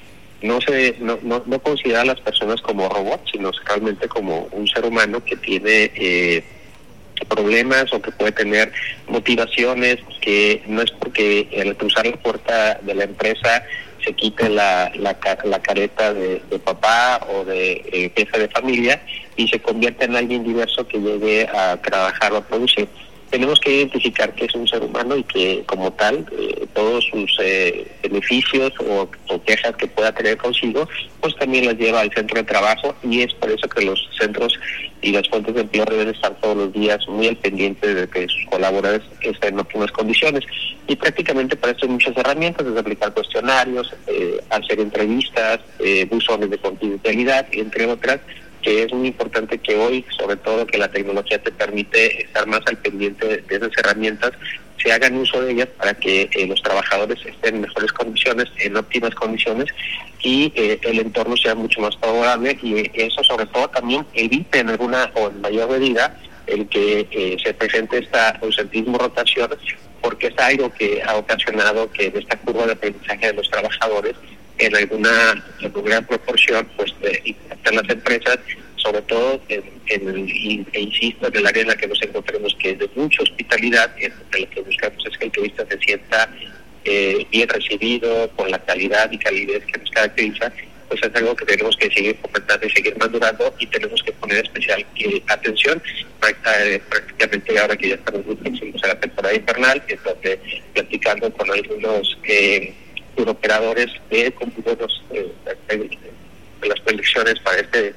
no se no, no, no considerar a las personas como robots, sino realmente como un ser humano que tiene eh, problemas o que puede tener motivaciones, que no es porque al cruzar la puerta de la empresa se quite la, la, la careta de, de papá o de eh, jefe de familia y se convierta en alguien diverso que llegue a trabajar o a producir. Tenemos que identificar que es un ser humano y que como tal eh, todos sus eh, beneficios o, o quejas que pueda tener consigo pues también las lleva al centro de trabajo, y es por eso que los centros y las fuentes de empleo deben estar todos los días muy al pendiente de que sus colaboradores estén en óptimas condiciones, y prácticamente para esto hay muchas herramientas, desde aplicar cuestionarios, eh, hacer entrevistas, eh, buzones de confidencialidad, entre otras, que es muy importante que hoy, sobre todo que la tecnología te permite estar más al pendiente de, de esas herramientas, se hagan uso de ellas para que eh, los trabajadores estén en mejores condiciones, en óptimas condiciones, y eh, el entorno sea mucho más favorable, y eso sobre todo también evite en alguna o en mayor medida el que eh, se presente esta ausentismo rotación, porque es algo que ha ocasionado que en esta curva de aprendizaje de los trabajadores en alguna en una gran proporción pues eh, impactan las empresas, sobre todo en, en el, e insisto, en el área en la que nos encontremos, que es de mucha hospitalidad, en lo que buscamos es que el turista se sienta eh, bien recibido, con la calidad y calidez que nos caracteriza. Pues es algo que tenemos que seguir fomentando y seguir madurando, y tenemos que poner especial eh, atención eh, prácticamente ahora que ya estamos muy próximos a la temporada invernal, entonces platicando con algunos eh, operadores de computadoras eh, de las predicciones para este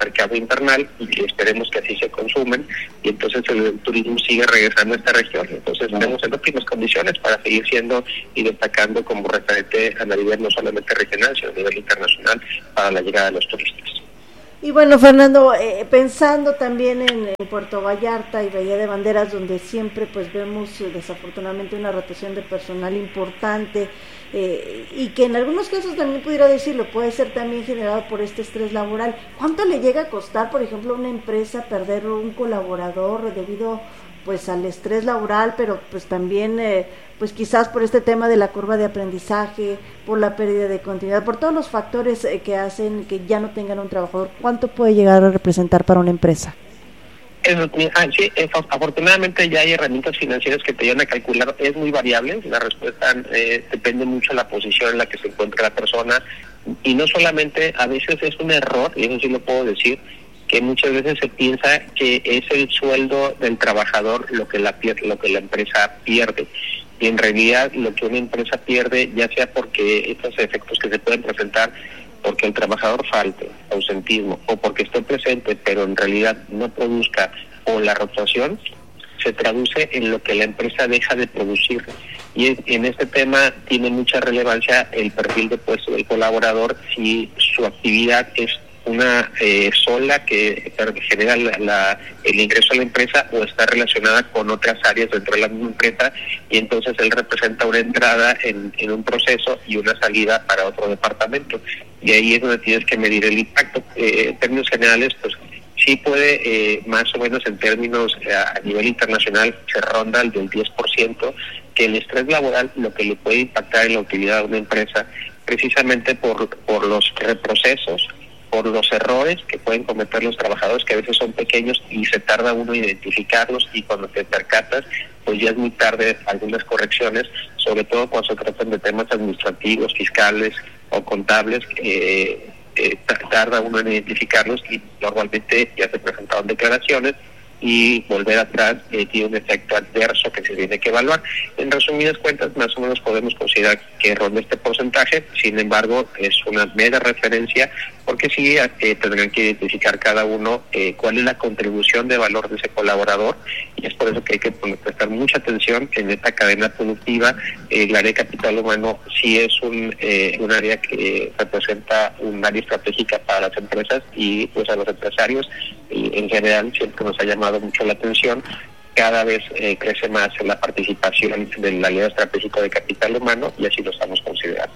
mercado invernal y que esperemos que así se consumen y entonces el turismo sigue regresando a esta región. Entonces estamos en óptimas condiciones para seguir siendo y destacando como referente a nivel no solamente regional, sino a nivel internacional para la llegada de los turistas. Y bueno, Fernando, eh, pensando también en, en Puerto Vallarta y Bahía de Banderas, donde siempre pues vemos eh, desafortunadamente una rotación de personal importante, eh, y que en algunos casos también pudiera decirlo, puede ser también generado por este estrés laboral. ¿Cuánto le llega a costar, por ejemplo, a una empresa perder un colaborador debido pues al estrés laboral, pero pues también eh, pues quizás por este tema de la curva de aprendizaje, por la pérdida de continuidad, por todos los factores eh, que hacen que ya no tengan un trabajador? ¿Cuánto puede llegar a representar para una empresa? Es, ah, sí, es, afortunadamente ya hay herramientas financieras que te ayudan a calcular, es muy variable, la respuesta eh, depende mucho de la posición en la que se encuentra la persona, y no solamente, a veces es un error, y eso sí lo puedo decir, que muchas veces se piensa que es el sueldo del trabajador lo que la pier- lo que la empresa pierde, y en realidad lo que una empresa pierde, ya sea porque estos efectos que se pueden presentar porque el trabajador falte, ausentismo, o porque esté presente pero en realidad no produzca, o la rotación, se traduce en lo que la empresa deja de producir. Y en este tema tiene mucha relevancia el perfil de puesto del colaborador, si su actividad es una eh, sola que genera la, la, el ingreso a la empresa, o está relacionada con otras áreas dentro de la misma empresa, y entonces él representa una entrada en, en un proceso y una salida para otro departamento, y ahí es donde tienes que medir el impacto. Eh, en términos generales, pues sí puede, eh, más o menos en términos eh, a nivel internacional, se ronda el del diez por ciento, que el estrés laboral lo que le puede impactar en la utilidad de una empresa, precisamente por, por los reprocesos, por los errores que pueden cometer los trabajadores, que a veces son pequeños y se tarda uno en identificarlos, y cuando te percatas, pues ya es muy tarde algunas correcciones, sobre todo cuando se tratan de temas administrativos, fiscales o contables, eh, eh, tarda uno en identificarlos, y normalmente ya se presentaron declaraciones, y volver atrás eh, tiene un efecto adverso que se tiene que evaluar. En resumidas cuentas, más o menos podemos considerar que ronda este porcentaje, sin embargo, es una mera referencia, porque sí eh, tendrán que identificar cada uno eh, cuál es la contribución de valor de ese colaborador, y es por eso que hay que prestar mucha atención en esta cadena productiva. Eh, el área de capital humano sí es un, eh, un área que representa un área estratégica para las empresas y pues a los empresarios, y en general siempre nos ha llamado mucho la atención. Cada vez eh, crece más la participación del aliado estratégico de capital humano, y así lo estamos considerando.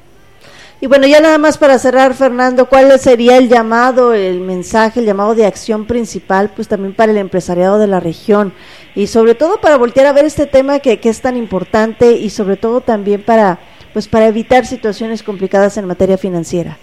Y bueno, ya nada más para cerrar, Fernando, ¿cuál sería el llamado, el mensaje, el llamado de acción principal, pues también para el empresariado de la región, y sobre todo para voltear a ver este tema que, que es tan importante, y sobre todo también para, pues para evitar situaciones complicadas en materia financiera?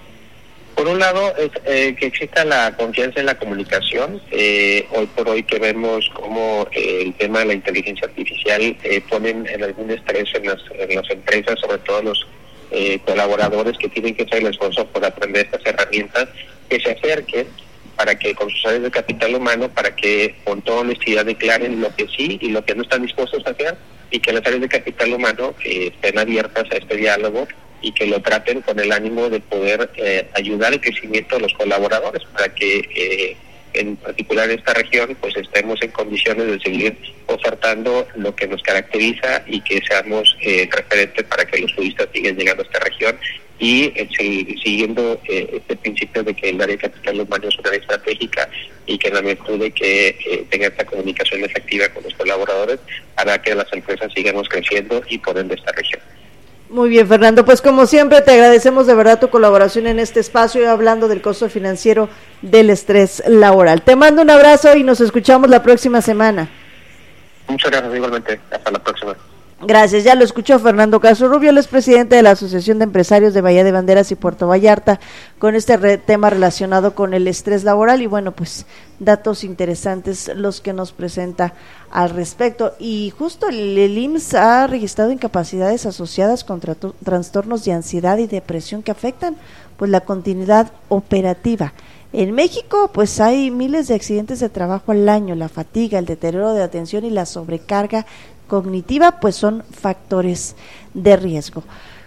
Por un lado, es, eh, que exista la confianza en la comunicación. Eh, hoy por hoy que vemos cómo eh, el tema de la inteligencia artificial eh, ponen en algún estrés en las, en las empresas, sobre todo los eh, colaboradores que tienen que hacer el esfuerzo por aprender estas herramientas, que se acerquen para que con sus áreas de capital humano, para que con toda honestidad declaren lo que sí y lo que no están dispuestos a hacer, y que las áreas de capital humano eh, estén abiertas a este diálogo, y que lo traten con el ánimo de poder eh, ayudar al crecimiento de los colaboradores, para que eh, en particular en esta región pues estemos en condiciones de seguir ofertando lo que nos caracteriza, y que seamos eh, referentes para que los turistas sigan llegando a esta región, y eh, siguiendo eh, este principio de que el área de capital humano es una área estratégica, y que en la medida de que eh, tenga esta comunicación efectiva con los colaboradores, hará que las empresas sigamos creciendo y por ende esta región. Muy bien, Fernando, pues como siempre te agradecemos de verdad tu colaboración en este espacio, y hablando del costo financiero del estrés laboral. Te mando un abrazo y nos escuchamos la próxima semana. Muchas gracias, igualmente. Hasta la próxima. Gracias, ya lo escuchó Fernando Casorrubio, él es presidente de la Asociación de Empresarios de Bahía de Banderas y Puerto Vallarta, con este re- tema relacionado con el estrés laboral, y bueno, pues datos interesantes los que nos presenta al respecto. Y justo el, el I M S S ha registrado incapacidades asociadas con tra- trastornos de ansiedad y depresión que afectan pues la continuidad operativa. En México pues hay miles de accidentes de trabajo al año, la fatiga, el deterioro de atención y la sobrecarga cognitiva pues son factores de riesgo.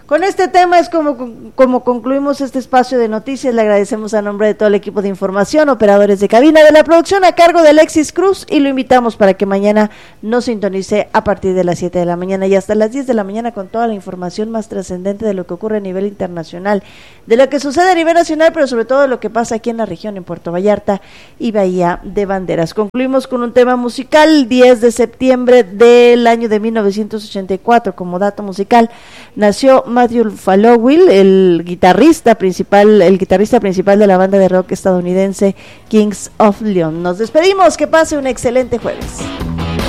Con este tema es como, como concluimos este espacio de noticias. Le agradecemos a nombre de todo el equipo de información, operadores de cabina, de la producción a cargo de Alexis Cruz, y lo invitamos para que mañana nos sintonice a partir de las siete de la mañana y hasta las diez de la mañana con toda la información más trascendente de lo que ocurre a nivel internacional, de lo que sucede a nivel nacional, pero sobre todo de lo que pasa aquí en la región, en Puerto Vallarta y Bahía de Banderas. Concluimos con un tema musical. Diez de septiembre del año de mil novecientos ochenta y cuatro, como dato musical, nació Matthew Fallowell, el guitarrista principal, el guitarrista principal de la banda de rock estadounidense Kings of Leon. Nos despedimos, que pase un excelente jueves.